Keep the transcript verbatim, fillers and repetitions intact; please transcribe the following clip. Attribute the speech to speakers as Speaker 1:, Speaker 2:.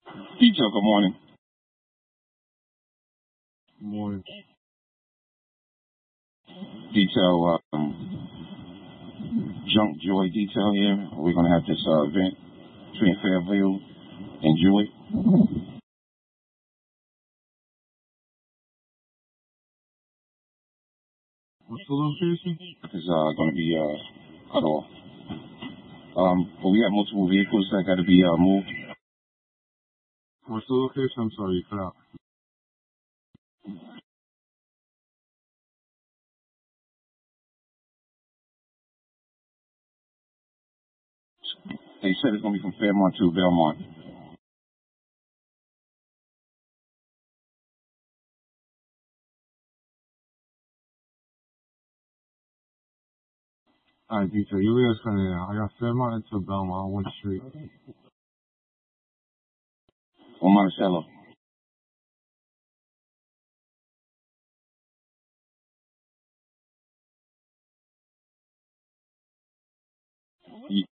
Speaker 1: Detail, good morning.
Speaker 2: Morning.
Speaker 1: Detail, um, Junk Joy Detail here. We're going to have this uh, event between Fairview and Joy.
Speaker 2: What's the location?
Speaker 1: It's uh, going to be uh, cut off. Um, but we have multiple vehicles that got to be uh, moved.
Speaker 2: What's the location? I'm sorry, you cut out.
Speaker 1: They said it's going to be from Fairmont to Belmont.
Speaker 2: All right, detail. You realize kind of now. I got Fairmont into Belmont on one street.
Speaker 1: On Monticello. You,